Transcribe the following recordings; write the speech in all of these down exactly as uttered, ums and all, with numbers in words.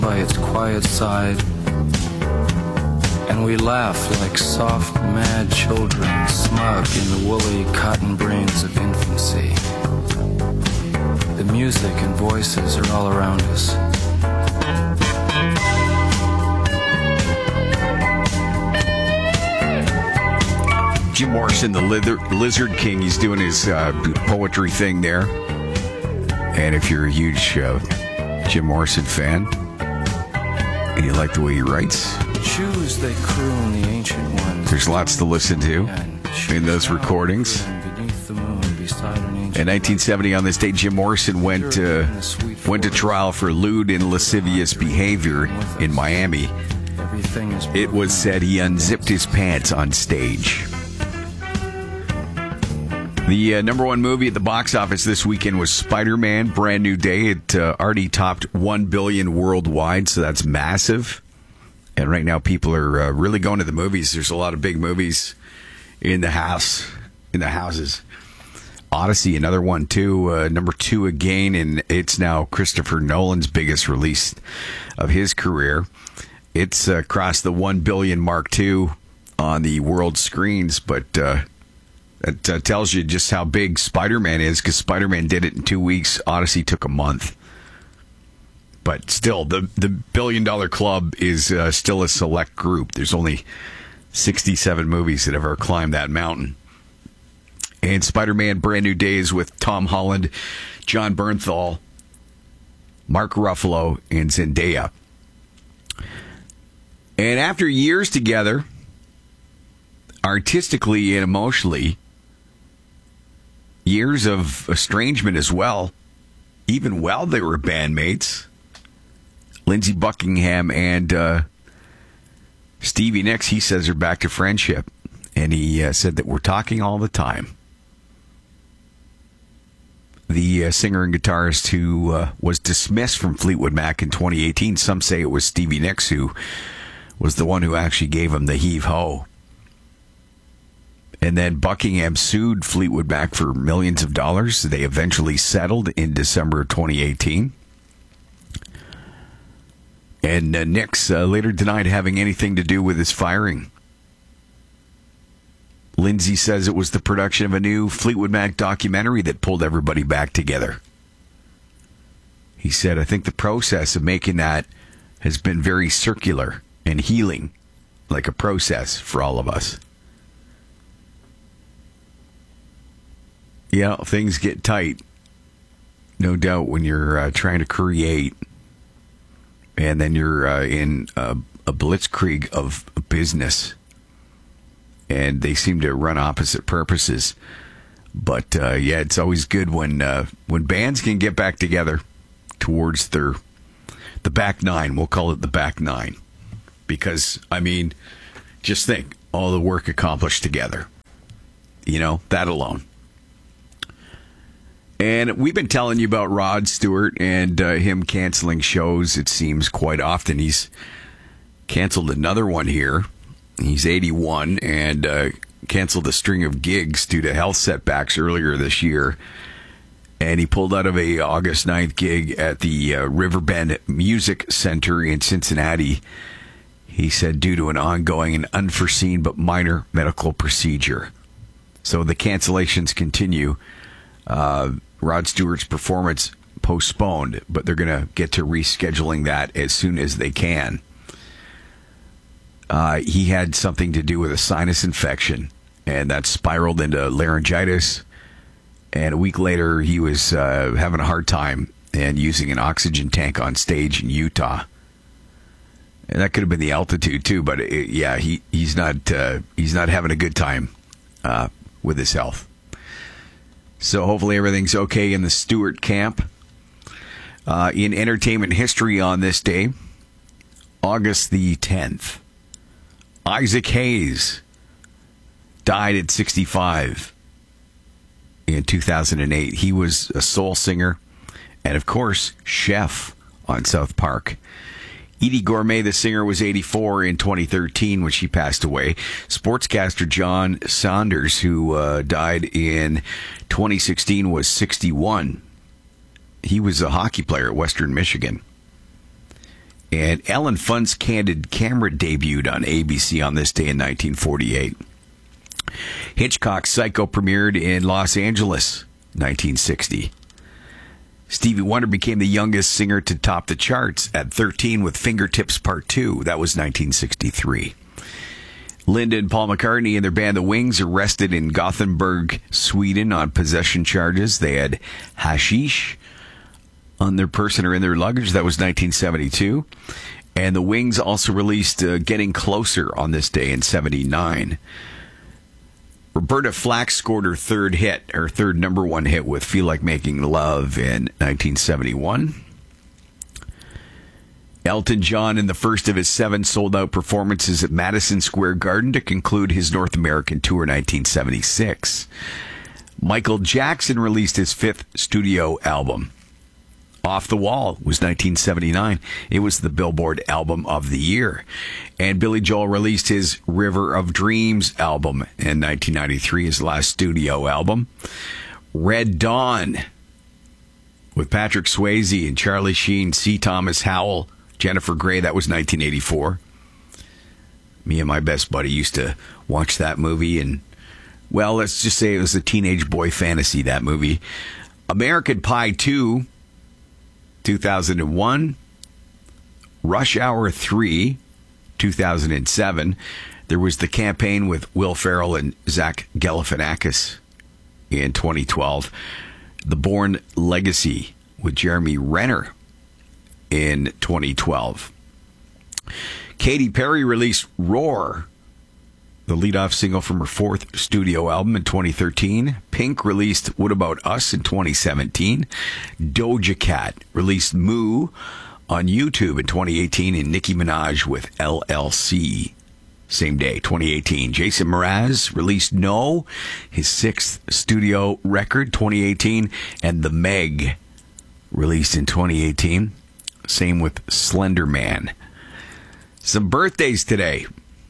by its quiet side, and we laugh like soft, mad children, smug in the woolly cotton brains of infancy. The music and voices are all around us. Jim Morrison, the Lizard King, he's doing his uh, poetry thing there. And if you're a huge uh, Jim Morrison fan, and you like the way he writes, Choose they croon the ancient ones. There's lots to listen to in those recordings. In nineteen seventy, on this day, Jim Morrison went uh, went to trial for lewd and lascivious behavior in Miami. It was said he unzipped his pants on stage. The uh, number one movie at the box office this weekend was Spider-Man: Brand New Day. It uh, already topped one billion dollars worldwide, so that's massive. And right now, people are uh, really going to the movies. There's a lot of big movies in the house, in the houses. Odyssey, another one too, uh, number two again, and it's now Christopher Nolan's biggest release of his career. It's uh, crossed the one billion mark too on the world screens, but uh, that uh, tells you just how big Spider-Man is, because Spider-Man did it in two weeks. Odyssey took a month. But still, the, the billion-dollar club is uh, still a select group. There's only sixty-seven movies that ever climbed that mountain. And Spider-Man Brand New Days with Tom Holland, John Bernthal, Mark Ruffalo, and Zendaya. And after years together, artistically and emotionally, years of estrangement as well, even while they were bandmates, Lindsey Buckingham and uh, Stevie Nicks, he says, are back to friendship. And he uh, said that we're talking all the time. The uh, singer and guitarist who uh, was dismissed from Fleetwood Mac in twenty eighteen, some say it was Stevie Nicks who was the one who actually gave him the heave-ho. And then Buckingham sued Fleetwood Mac for millions of dollars. They eventually settled in December of twenty eighteen. And uh, Nicks uh, later denied having anything to do with his firing. Lindsey says it was the production of a new Fleetwood Mac documentary that pulled everybody back together. He said, I think the process of making that has been very circular and healing, like a process for all of us. Yeah, things get tight, no doubt, when you're uh, trying to create, and then you're uh, in a, a blitzkrieg of business. And they seem to run opposite purposes. But, uh, yeah, it's always good when uh, when bands can get back together towards their the back nine. We'll call it the back nine. Because, I mean, just think, all the work accomplished together. You know, that alone. And we've been telling you about Rod Stewart and uh, him canceling shows, it seems, quite often. He's canceled another one here. He's eighty-one and uh, canceled a string of gigs due to health setbacks earlier this year. And he pulled out of a August ninth gig at the uh, Riverbend Music Center in Cincinnati. He said due to an ongoing and unforeseen but minor medical procedure. So the cancellations continue. Uh, Rod Stewart's performance postponed, but they're going to get to rescheduling that as soon as they can. Uh, he had something to do with a sinus infection, and that spiraled into laryngitis. And a week later, he was uh, having a hard time and using an oxygen tank on stage in Utah. And that could have been the altitude too, but it, yeah, he he's not uh, he's not having a good time uh, with his health. So hopefully everything's okay in the Stewart camp. Uh, in entertainment history on this day, August the tenth. Isaac Hayes died at sixty-five in two thousand eight. He was a soul singer and, of course, chef on South Park. Edie Gourmet, the singer, was eighty-four in twenty thirteen when she passed away. Sportscaster John Saunders, who uh, died in twenty sixteen, was sixty-one. He was a hockey player at Western Michigan. And Ellen Funt's Candid Camera debuted on A B C on this day in nineteen forty-eight. Hitchcock's Psycho premiered in Los Angeles, nineteen sixty. Stevie Wonder became the youngest singer to top the charts at thirteen with Fingertips Part two. That was nineteen sixty-three. Linda and Paul McCartney and their band The Wings arrested in Gothenburg, Sweden on possession charges. They had hashish on their person or in their luggage. That was nineteen seventy-two. And The Wings also released uh, Getting Closer on this day in seventy-nine. Roberta Flack scored her third hit, her third number one hit with Feel Like Making Love in nineteen seventy-one. Elton John in the first of his seven sold-out performances at Madison Square Garden to conclude his North American tour in nineteen seventy-six. Michael Jackson released his fifth studio album. Off the Wall was nineteen seventy-nine. It was the Billboard Album of the Year. And Billy Joel released his River of Dreams album in nineteen ninety-three, his last studio album. Red Dawn with Patrick Swayze and Charlie Sheen, C. Thomas Howell, Jennifer Grey. That was nineteen eighty-four. Me and my best buddy used to watch that movie, and, well, let's just say it was a teenage boy fantasy, that movie. American Pie two, two thousand one. Rush Hour three, two thousand seven. There was the campaign with Will Ferrell and Zach Galifianakis in twenty twelve. The Bourne Legacy with Jeremy Renner in twenty twelve. Katy Perry released Roar, the lead-off single from her fourth studio album in twenty thirteen. Pink released What About Us in twenty seventeen. Doja Cat released Moo on YouTube in twenty eighteen. And Nicki Minaj with L L C, same day, twenty eighteen. Jason Mraz released No, his sixth studio record, twenty eighteen. And The Meg released in twenty eighteen. Same with Slender Man. Some birthdays today.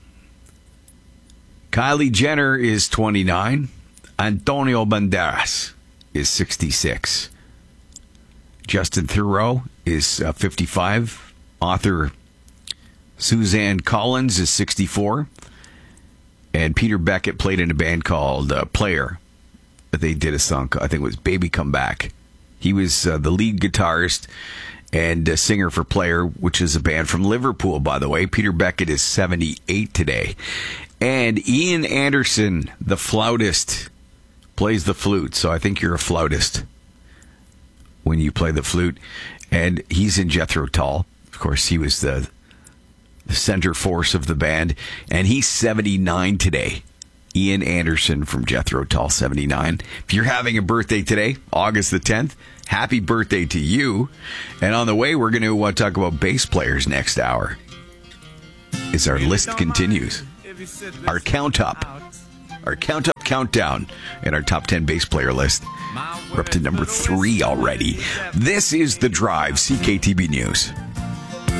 Kylie Jenner is twenty-nine. Antonio Banderas is sixty-six. Justin Theroux is uh, fifty-five. Author Suzanne Collins is sixty-four. And Peter Beckett played in a band called uh, Player. They did a song, I think it was Baby Come Back. He was uh, the lead guitarist and a singer for Player, which is a band from Liverpool, by the way. Peter Beckett is seventy-eight today. And Ian Anderson, the flautist, plays the flute. So I think you're a flautist when you play the flute. And he's in Jethro Tull. Of course, he was the, the center force of the band. And he's seventy-nine today. Ian Anderson from Jethro Tull, seventy-nine. If you're having a birthday today, August the tenth, happy birthday to you. And on the way, we're going to uh, talk about bass players next hour as our list continues. Our count up, our count up countdown, and our top ten bass player list. We're up to number three already. This is The Drive, C K T B News.